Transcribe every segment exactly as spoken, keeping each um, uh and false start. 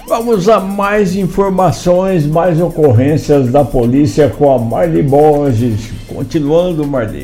Vamos a mais informações, mais ocorrências da polícia com a Marli Borges. Continuando, Marli.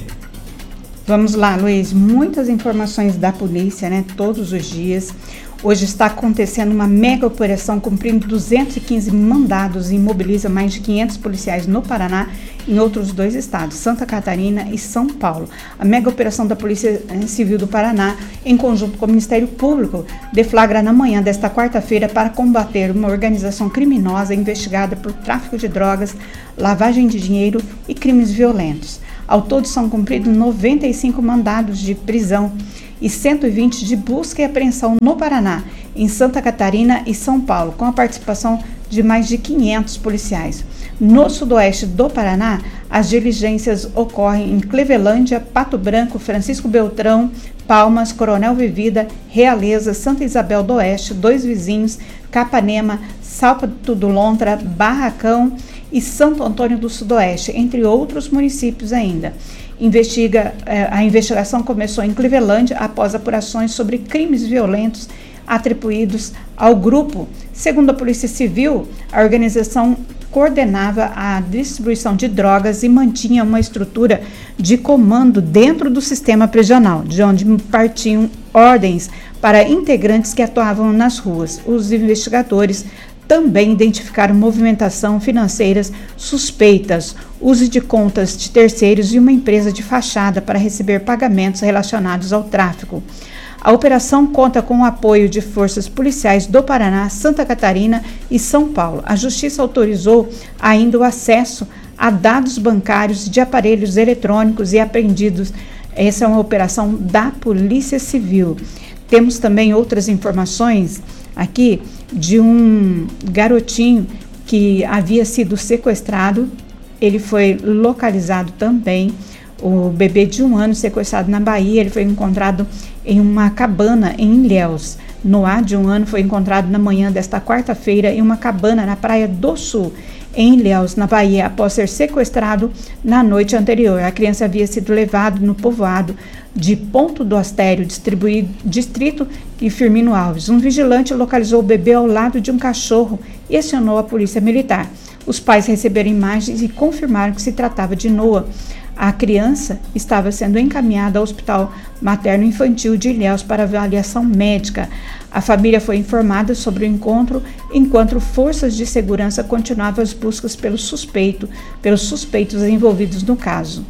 Vamos lá, Luiz. Muitas informações da polícia, né? Todos os dias. Hoje está acontecendo uma mega operação cumprindo duzentos e quinze mandados e imobiliza mais de quinhentos policiais no Paraná e em outros dois estados, Santa Catarina e São Paulo. A mega operação da Polícia Civil do Paraná, em conjunto com o Ministério Público, deflagra na manhã desta quarta-feira para combater uma organização criminosa investigada por tráfico de drogas, lavagem de dinheiro e crimes violentos. Ao todo são cumpridos noventa e cinco mandados de prisão e cento e vinte de busca e apreensão no Paraná, em Santa Catarina e São Paulo, com a participação de mais de quinhentos policiais. No sudoeste do Paraná, as diligências ocorrem em Clevelândia, Pato Branco, Francisco Beltrão, Palmas, Coronel Vivida, Realeza, Santa Isabel do Oeste, Dois Vizinhos, Capanema, Salto do Lontra, Barracão e Santo Antônio do Sudoeste, entre outros municípios ainda. Investiga, eh, a investigação começou em Clevelândia após apurações sobre crimes violentos atribuídos ao grupo. Segundo a Polícia Civil, a organização coordenava a distribuição de drogas e mantinha uma estrutura de comando dentro do sistema prisional, de onde partiam ordens para integrantes que atuavam nas ruas. Os investigadores também identificaram movimentação financeiras suspeitas, uso de contas de terceiros e uma empresa de fachada para receber pagamentos relacionados ao tráfico. A operação conta com o apoio de forças policiais do Paraná, Santa Catarina e São Paulo. A Justiça autorizou ainda o acesso a dados bancários de aparelhos eletrônicos e apreendidos. Essa é uma operação da Polícia Civil. Temos também outras informações aqui de um garotinho que havia sido sequestrado. Ele foi localizado também, o bebê de um ano sequestrado na Bahia. Ele foi encontrado em uma cabana em Ilhéus. Noah, de um ano, foi encontrado na manhã desta quarta-feira em uma cabana na Praia do Sul, em Ilhéus, na Bahia, após ser sequestrado na noite anterior. A criança havia sido levada no povoado de Ponto do Astério, distribuído, distrito de Firmino Alves. Um vigilante localizou o bebê ao lado de um cachorro e acionou a polícia militar. Os pais receberam imagens e confirmaram que se tratava de Noah. A criança estava sendo encaminhada ao Hospital Materno-Infantil de Ilhéus para avaliação médica. A família foi informada sobre o encontro, enquanto forças de segurança continuavam as buscas pelo suspeito, pelos suspeitos envolvidos no caso.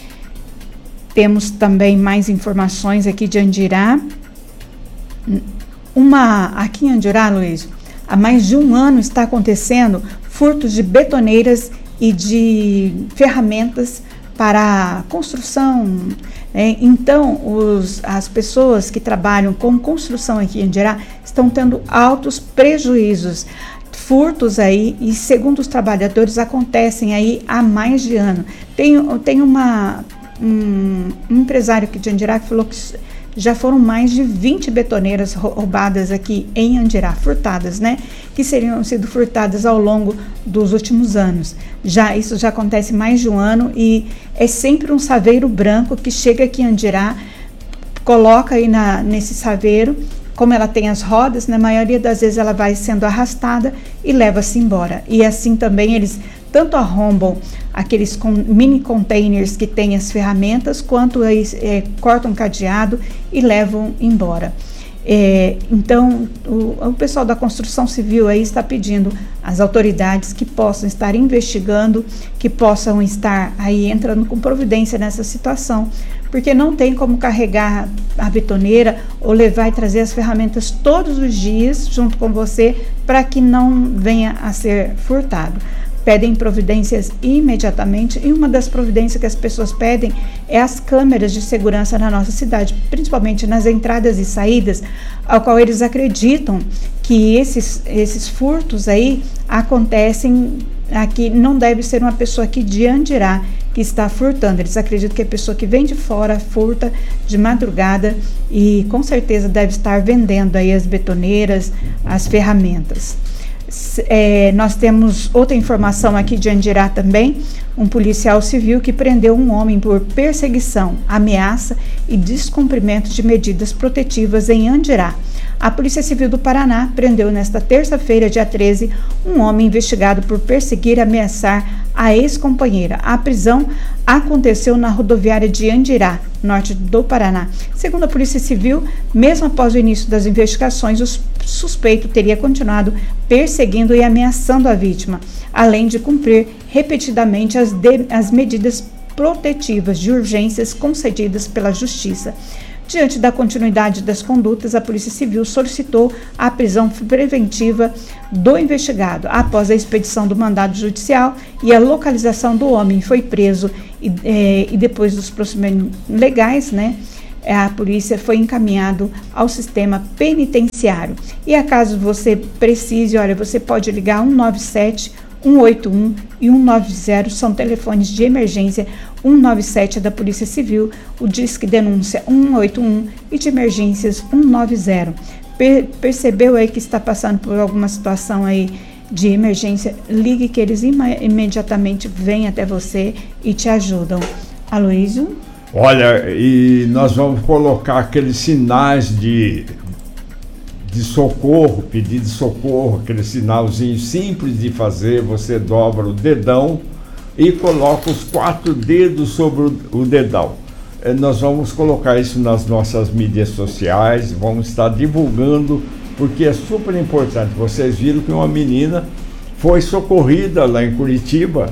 Temos também mais informações aqui de Andirá. Uma, aqui em Andirá, Luiz, há mais de um ano está acontecendo furtos de betoneiras e de ferramentas para construção, né? Então, os, as pessoas que trabalham com construção aqui em Andirá estão tendo altos prejuízos, furtos aí, e segundo os trabalhadores, acontecem aí há mais de ano. Tem, tem uma, um, um empresário aqui de Andirá que falou que já foram mais de vinte betoneiras roubadas aqui em Andirá, furtadas, né? Que seriam sido furtadas ao longo dos últimos anos. Já, isso já acontece mais de um ano e é sempre um saveiro branco que chega aqui em Andirá, coloca aí na, nesse saveiro, como ela tem as rodas, na maioria das vezes ela vai sendo arrastada e leva-se embora. E assim também eles tanto arrombam aqueles com, mini containers que têm as ferramentas, quanto eles é, cortam cadeado e levam embora. É, então, o, o pessoal da construção civil aí está pedindo às autoridades que possam estar investigando, que possam estar aí entrando com providência nessa situação, porque não tem como carregar a betoneira ou levar e trazer as ferramentas todos os dias junto com você para que não venha a ser furtado. Pedem providências imediatamente, e uma das providências que as pessoas pedem é as câmeras de segurança na nossa cidade, principalmente nas entradas e saídas, ao qual eles acreditam que esses, esses furtos aí acontecem aqui. Não deve ser uma pessoa aqui de Andirá que está furtando, eles acreditam que a pessoa que vem de fora furta de madrugada e com certeza deve estar vendendo aí as betoneiras, as ferramentas. É, nós temos outra informação aqui de Andirá também. Um policial civil que prendeu um homem por perseguição, ameaça e descumprimento de medidas protetivas em Andirá. A Polícia Civil do Paraná prendeu nesta terça-feira, dia treze, um homem investigado por perseguir e ameaçar a ex-companheira. A prisão aconteceu na rodoviária de Andirá, norte do Paraná. Segundo a Polícia Civil, mesmo após o início das investigações, o suspeito teria continuado perseguindo e ameaçando a vítima, além de cumprir repetidamente as, de, as medidas protetivas de urgências concedidas pela Justiça. Diante da continuidade das condutas, a Polícia Civil solicitou a prisão preventiva do investigado. Após a expedição do mandado judicial e a localização do homem, foi preso e, é, e depois dos procedimentos legais, né, a polícia foi encaminhado ao sistema penitenciário. E acaso você precise, olha, você pode ligar um nove sete, um oito um e um nove zero, são telefones de emergência. um nove sete é da Polícia Civil, o Disque Denúncia um oito um e de emergências um nove zero. Per- percebeu aí que está passando por alguma situação aí de emergência? Ligue que eles ima- imediatamente vêm até você e te ajudam. Aloysio? Olha, e nós vamos colocar aqueles sinais de, de socorro, pedido de socorro, aquele sinalzinho simples de fazer. Você dobra o dedão e coloca os quatro dedos sobre o, o dedão. É, nós vamos colocar isso nas nossas mídias sociais, vamos estar divulgando, porque é super importante. Vocês viram que uma menina foi socorrida lá em Curitiba,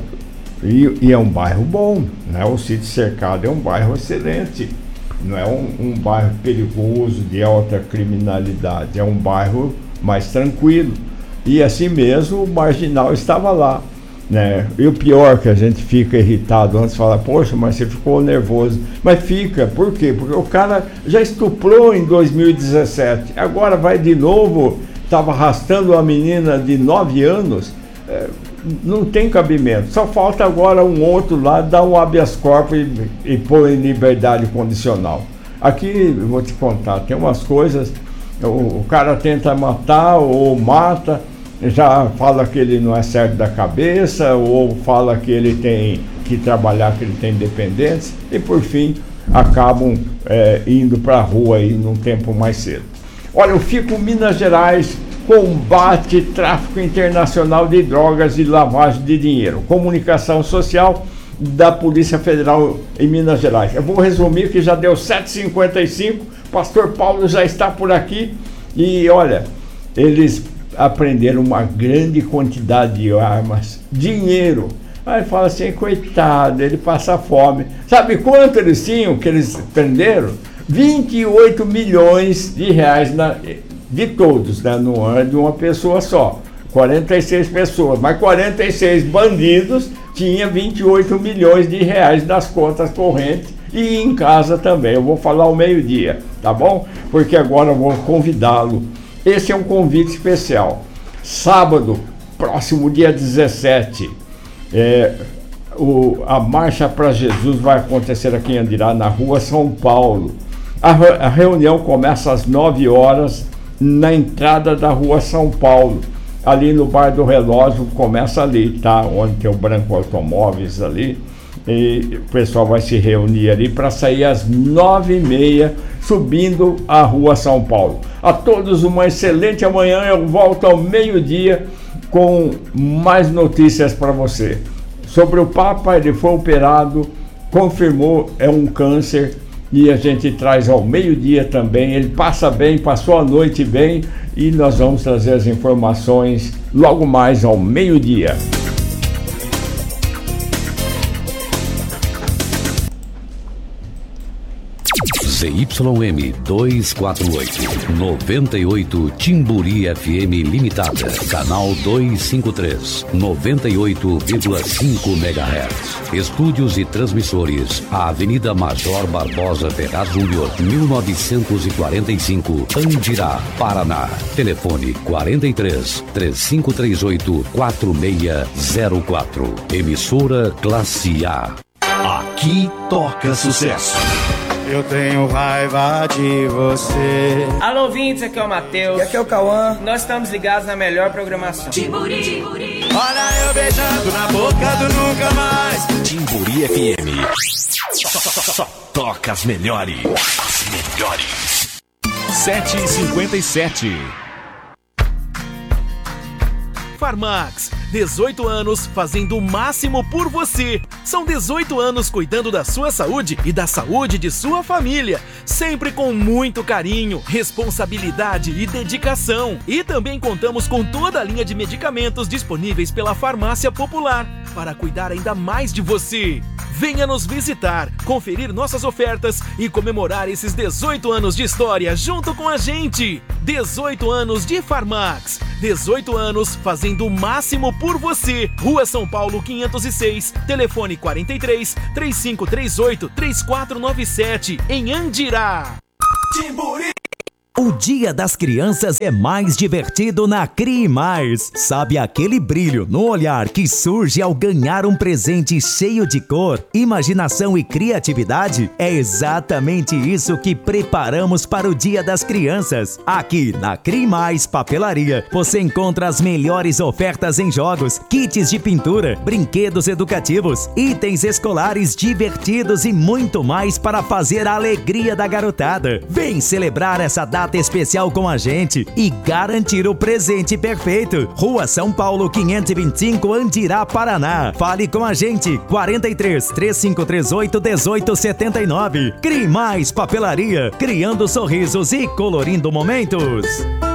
e, e é um bairro bom, né? O Sítio Cercado é um bairro excelente, não é um, um bairro perigoso, de alta criminalidade, é um bairro mais tranquilo. E assim mesmo o Marginal estava lá, né? E o pior que a gente fica irritado antes, fala, poxa, mas você ficou nervoso. Mas fica, por quê? Porque o cara já estuprou em dois mil e dezessete, agora vai de novo, estava arrastando uma menina de nove anos, é, não tem cabimento. Só falta agora um outro lá dar um habeas corpus e, e pôr em liberdade condicional. Aqui, eu vou te contar, tem umas coisas, o, o cara tenta matar ou mata, já fala que ele não é certo da cabeça, ou fala que ele tem que trabalhar, que ele tem dependentes, e por fim acabam é, indo para a rua aí num tempo mais cedo. Olha, eu fico em Minas Gerais, combate tráfico internacional de drogas e lavagem de dinheiro. Comunicação social da Polícia Federal em Minas Gerais. Eu vou resumir que já deu sete e cinquenta e cinco, pastor Paulo já está por aqui e olha, eles apreenderam uma grande quantidade de armas, dinheiro. Aí fala assim, coitado, ele passa fome. Sabe quanto eles tinham que eles prenderam? vinte e oito milhões de reais na, de todos, né? Não é de uma pessoa só. quarenta e seis pessoas, mas quarenta e seis bandidos tinha vinte e oito milhões de reais nas contas correntes e em casa também. Eu vou falar ao meio-dia, tá bom? Porque agora eu vou convidá-lo. Esse é um convite especial. Sábado, próximo dia dezessete, é, o, a Marcha para Jesus vai acontecer aqui em Andirá, na Rua São Paulo. A, a reunião começa às nove horas na entrada da Rua São Paulo, ali no Bar do Relógio, começa ali, tá? Onde tem o Branco Automóveis ali, e o pessoal vai se reunir ali para sair às nove e meia, subindo a Rua São Paulo. A todos uma excelente amanhã, eu volto ao meio-dia com mais notícias para você. Sobre o Papa, ele foi operado, confirmou, é um câncer, e a gente traz ao meio-dia também. Ele passa bem, passou a noite bem, e nós vamos trazer as informações logo mais ao meio-dia. Z Y M duzentos e quarenta e oito, noventa e oito Timburi F M Limitada, canal duzentos e cinquenta e três, noventa e oito vírgula cinco megahertz. Estúdios e transmissores, a Avenida Major Barbosa Ferraz Júnior, mil novecentos e quarenta e cinco, Andirá, Paraná. Telefone quarenta e três, três cinco três oito, quatro seis zero quatro. Emissora Classe A. Aqui toca sucesso. eu tenho raiva de você. Alô, ouvintes, aqui é o Matheus. E aqui é o Cauã. Nós estamos ligados na melhor programação. Timburi, Timburi. Olha eu beijando na boca do nunca mais. Timburi F M. Só, só, só, só toca as melhores. As melhores. sete e cinquenta e sete. Farmax, dezoito anos fazendo o máximo por você. São dezoito anos cuidando da sua saúde e da saúde de sua família, sempre com muito carinho, responsabilidade e dedicação. E também contamos com toda a linha de medicamentos disponíveis pela Farmácia Popular para cuidar ainda mais de você. Venha nos visitar, conferir nossas ofertas e comemorar esses dezoito anos de história junto com a gente. dezoito anos de Farmax. dezoito anos fazendo o máximo por você. Rua São Paulo quinhentos e seis, telefone quarenta e três, trinta e cinco trinta e oito, trinta e quatro noventa e sete, em Andirá. Timburi. O Dia das Crianças é mais divertido na Crie Mais. Sabe aquele brilho no olhar que surge ao ganhar um presente cheio de cor, imaginação e criatividade? É exatamente isso que preparamos para o Dia das Crianças. Aqui na Crie Mais Papelaria, você encontra as melhores ofertas em jogos, kits de pintura, brinquedos educativos, itens escolares divertidos e muito mais para fazer a alegria da garotada. Vem celebrar essa data especial com a gente e garantir o presente perfeito. Rua São Paulo quinhentos e vinte e cinco, Andirá, Paraná. Fale com a gente, quarenta e três, trinta e cinco trinta e oito, dezoito setenta e nove. Crie Mais Papelaria, criando sorrisos e colorindo momentos.